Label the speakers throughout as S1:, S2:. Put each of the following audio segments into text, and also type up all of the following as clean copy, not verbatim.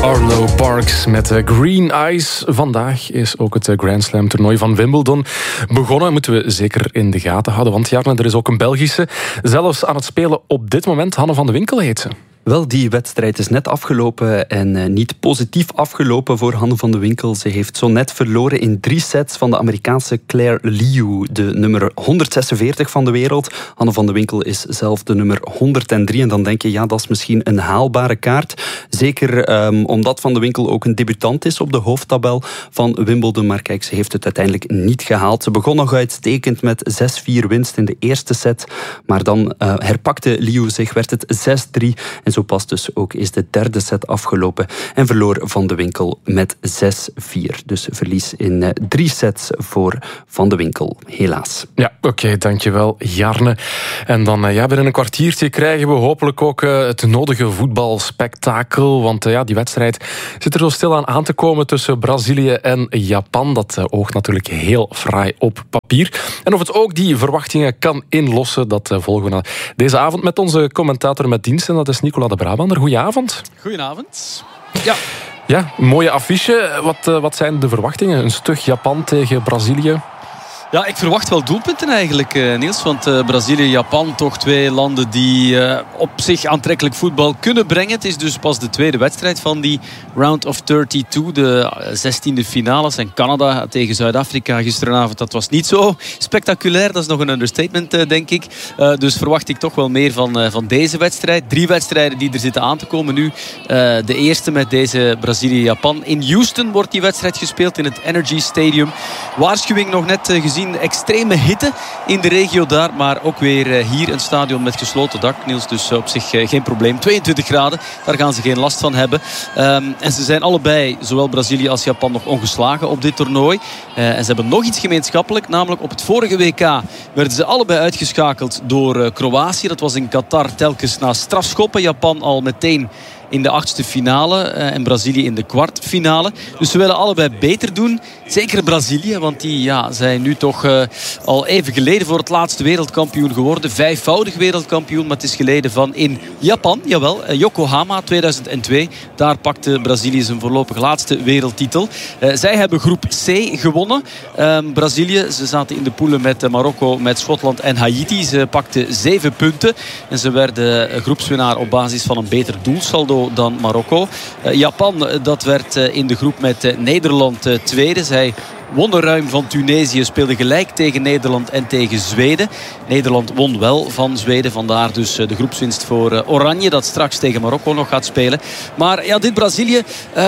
S1: Arlo Parks met Green Eyes. Vandaag is ook het Grand Slam toernooi van Wimbledon begonnen. Moeten we zeker in de gaten houden. Want Jarno, er is ook een Belgische. Zelfs aan het spelen op dit moment. Hanne van de Winkel heet ze.
S2: Wel, die wedstrijd is net afgelopen en niet positief afgelopen voor Hanne van de Winkel. Ze heeft zo net verloren in 3 sets van de Amerikaanse Claire Liu, de nummer 146 van de wereld. Hanne van de Winkel is zelf de nummer 103 en dan denk je, ja, dat is misschien een haalbare kaart. Zeker omdat Van de Winkel ook een debutant is op de hoofdtabel van Wimbledon. Maar kijk, ze heeft het uiteindelijk niet gehaald. Ze begon nog uitstekend met 6-4 winst in de eerste set. Maar dan herpakte Liu zich, werd het 6-3. En zo pas dus ook is de derde set afgelopen en verloor Van de Winkel met 6-4. Dus verlies in 3 sets voor Van de Winkel, helaas.
S1: Ja, oké, dankjewel Jarne. En dan binnen een kwartiertje krijgen we hopelijk ook het nodige voetbalspektakel. Want die wedstrijd zit er zo stilaan aan te komen tussen Brazilië en Japan. Dat oogt natuurlijk heel fraai op papier. En of het ook die verwachtingen kan inlossen, dat volgen we deze avond met onze commentator met dienst. En dat is Nicola de Brabander. Goedenavond.
S3: Goedenavond.
S1: Ja, mooie affiche. Wat zijn de verwachtingen? Een stug Japan tegen Brazilië?
S3: Ja, ik verwacht wel doelpunten eigenlijk, Niels. Want Brazilië en Japan, toch 2 landen die op zich aantrekkelijk voetbal kunnen brengen. Het is dus pas de tweede wedstrijd van die Round of 32, de 16e finales. En Canada tegen Zuid-Afrika gisteravond, dat was niet zo spectaculair. Dat is nog een understatement, denk ik. Dus verwacht ik toch wel meer van deze wedstrijd. 3 wedstrijden die er zitten aan te komen nu. De eerste met deze Brazilië-Japan. In Houston wordt die wedstrijd gespeeld in het Energy Stadium. Waarschuwing nog net gezien. Extreme hitte in de regio daar. Maar ook weer hier een stadion met gesloten dak, Niels. Dus op zich geen probleem. 22 graden, daar gaan ze geen last van hebben. En ze zijn allebei, zowel Brazilië als Japan, nog ongeslagen op dit toernooi. En ze hebben nog iets gemeenschappelijk. Namelijk op het vorige WK werden ze allebei uitgeschakeld door Kroatië. Dat was in Qatar telkens na strafschoppen. Japan al meteen in de 8e finale en Brazilië in de kwartfinale. Dus ze willen allebei beter doen. Zeker Brazilië, want die zijn nu toch al even geleden voor het laatste wereldkampioen geworden. 5-voudig wereldkampioen, maar het is geleden van in Japan. Jawel, Yokohama 2002. Daar pakte Brazilië zijn voorlopig laatste wereldtitel. Zij hebben groep C gewonnen. Brazilië, ze zaten in de poelen met Marokko, met Schotland en Haiti. Ze pakten 7 punten. En ze werden groepswinnaar op basis van een beter doelsaldo dan Marokko. Japan, dat werd in de groep met Nederland tweede. Zij wonnen ruim van Tunesië, speelden gelijk tegen Nederland en tegen Zweden. Nederland won wel van Zweden, vandaar dus de groepswinst voor Oranje, dat straks tegen Marokko nog gaat spelen. Maar ja, dit Brazilië,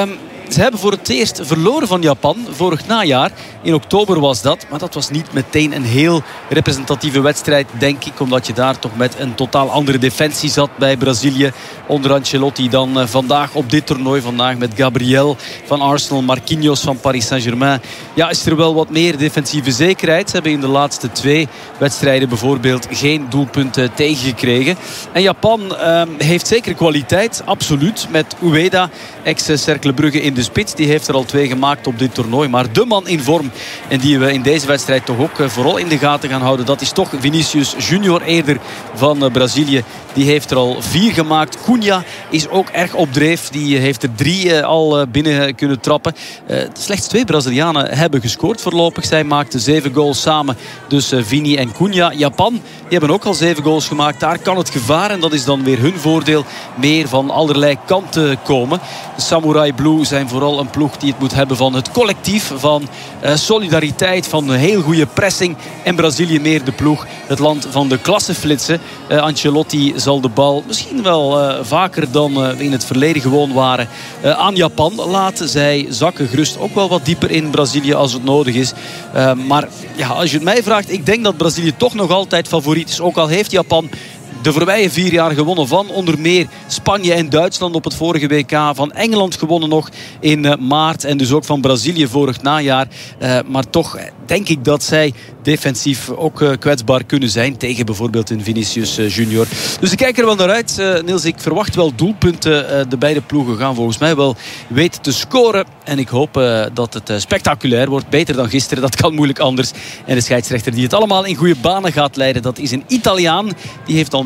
S3: ze hebben voor het eerst verloren van Japan vorig najaar. In oktober was dat. Maar dat was niet meteen een heel representatieve wedstrijd, denk ik. Omdat je daar toch met een totaal andere defensie zat bij Brazilië. Onder Ancelotti dan vandaag op dit toernooi. Vandaag met Gabriel van Arsenal, Marquinhos van Paris Saint-Germain. Ja, is er wel wat meer defensieve zekerheid. Ze hebben in de laatste 2 wedstrijden bijvoorbeeld geen doelpunten tegengekregen. En Japan heeft zeker kwaliteit, absoluut. Met Ueda, ex-Cercle Brugge in de spits. Die heeft er al 2 gemaakt op dit toernooi. Maar de man in vorm en die we in deze wedstrijd toch ook vooral in de gaten gaan houden, dat is toch Vinicius Junior eerder van Brazilië. Die heeft er al 4 gemaakt. Cunha is ook erg op dreef. Die heeft er 3 al binnen kunnen trappen. Slechts 2 Brazilianen hebben gescoord voorlopig. Zij maakten 7 goals samen. Dus Vini en Cunha. Japan, die hebben ook al 7 goals gemaakt. Daar kan het gevaar, en dat is dan weer hun voordeel, meer van allerlei kanten komen. De Samurai Blue zijn vooral een ploeg die het moet hebben van het collectief, van solidariteit, van een heel goede pressing. En Brazilië meer de ploeg, het land van de klasseflitsen. Ancelotti zal de bal misschien wel vaker dan we in het verleden gewoon waren aan Japan laten. Zij zakken gerust ook wel wat dieper in Brazilië als het nodig is. Maar ja, als je het mij vraagt, ik denk dat Brazilië toch nog altijd favoriet is. Ook al heeft Japan de voorbije 4 jaar gewonnen van onder meer Spanje en Duitsland op het vorige WK. Van Engeland gewonnen nog in maart. En dus ook van Brazilië vorig najaar. Maar toch denk ik dat zij defensief ook kwetsbaar kunnen zijn tegen bijvoorbeeld een Vinicius Junior. Dus ik kijk er wel naar uit. Niels, ik verwacht wel doelpunten. De beide ploegen gaan volgens mij wel weten te scoren. En ik hoop dat het spectaculair wordt. Beter dan gisteren, dat kan moeilijk anders. En de scheidsrechter die het allemaal in goede banen gaat leiden, dat is een Italiaan. Die heeft alweer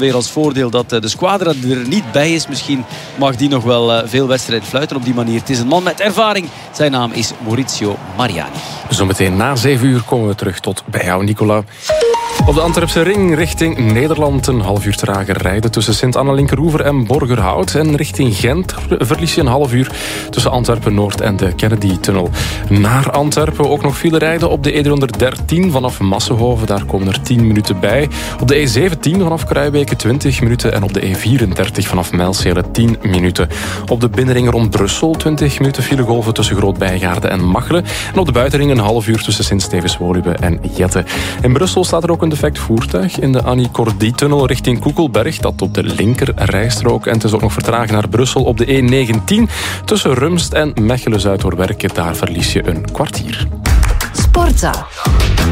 S3: weer als voordeel dat de squadra er niet bij is. Misschien mag die nog wel veel wedstrijden fluiten op die manier. Het is een man met ervaring. Zijn naam is Maurizio Mariani.
S1: Zometeen na 7 uur komen we terug tot bij jou, Nicola. Op de Antwerpse ring richting Nederland een half uur trager rijden tussen Sint-Anna-Linkeroever en Borgerhout. En richting Gent verlies je een half uur tussen Antwerpen-Noord en de Kennedy-tunnel. Naar Antwerpen ook nog file rijden op de E313 vanaf Massenhoven. Daar komen er 10 minuten bij. Op de E17 vanaf Kruijbeke 20 minuten en op de E34 vanaf Mijlsele 10 minuten. Op de binnenring rond Brussel 20 minuten filegolven tussen Groot-Bijgaarden en Machelen. En op de buitenring een half uur tussen Sint-Stevens-Woluwe en Jette. In Brussel staat er ook een defect voertuig in de Annie Cordy-tunnel richting Koekelberg. Dat op de linker rijstrook. En het is ook nog vertragen naar Brussel op de E19 tussen Rumst en Mechelen-Zuidhorwerke. Daar verlies je een kwartier.
S4: Sportza.